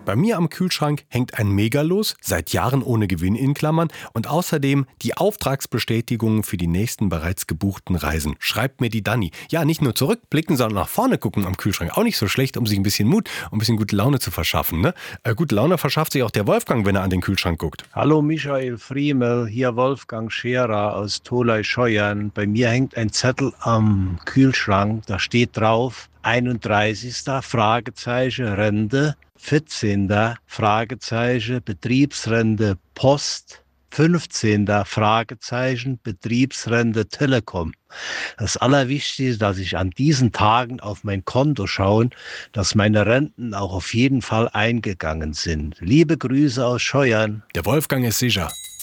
Bei mir am Kühlschrank hängt ein Megalos, seit Jahren ohne Gewinn in Klammern, und außerdem die Auftragsbestätigungen für die nächsten bereits gebuchten Reisen. Schreibt mir die Dani. Ja, nicht nur zurückblicken, sondern nach vorne gucken am Kühlschrank. Auch nicht so schlecht, um sich ein bisschen Mut und ein bisschen gute Laune zu verschaffen. Ne? Gute Laune verschafft sich auch der Wolfgang, wenn er an den Kühlschrank guckt. Hallo Michael Friemel, hier Wolfgang Scherer aus Tholey-Scheuern. Bei mir hängt ein Zettel am Kühlschrank, da steht drauf 31. Fragezeichen Rente, 14. Fragezeichen Betriebsrente Post, 15. Fragezeichen Betriebsrente Telekom. Das Allerwichtigste ist, dass ich an diesen Tagen auf mein Konto schaue, dass meine Renten auch auf jeden Fall eingegangen sind. Liebe Grüße aus Scheuern. Der Wolfgang ist sicher.